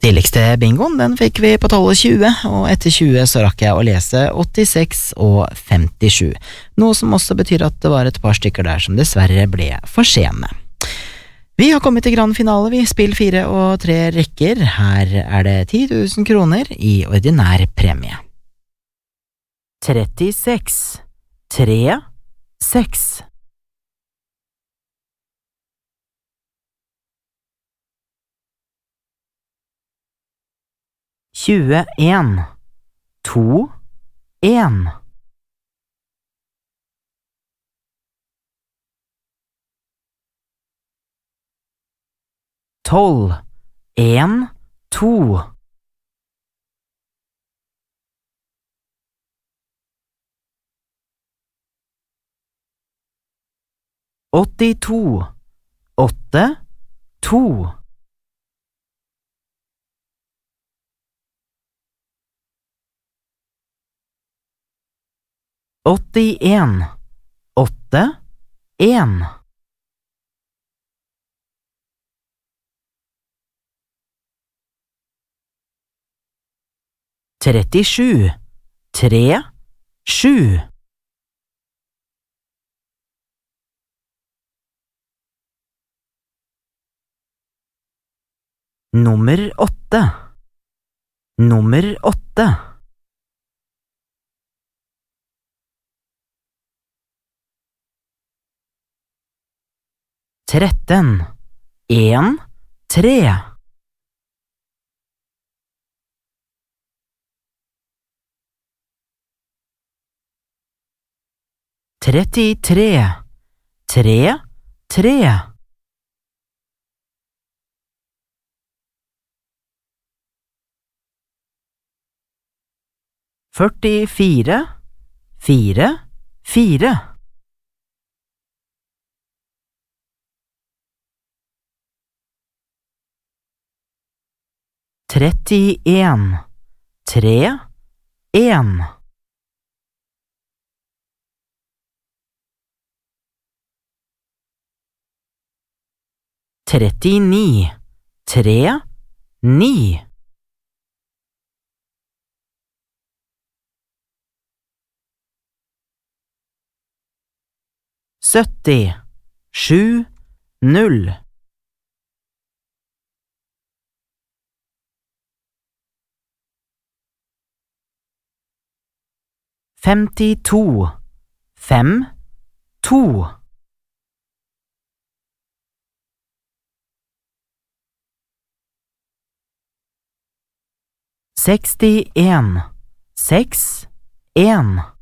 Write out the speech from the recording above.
Tidligste bingoen, den fikk vi på 12,20, og etter 20 så rakk jeg å lese 86 og 57, noe som også betyr at det var et par stykker der som dessverre ble for sene. Vi har kommet til grand finale, vi spill 4 og 3 rekker. Her er det 10 000 kroner i ordinær premie. 36, 3, 6. 21, 2, 1. 12, 1, 2. 82, 8, 2. 81, 8, 1. 37, 3, 7. 8, nummer 8. 13, 1, 3. 33, 3, 3. 44, 4, 4. 31, 3, 1. 39, 3, 9. 70, 7, 0. 52, 5, 2. 61, 6, 1.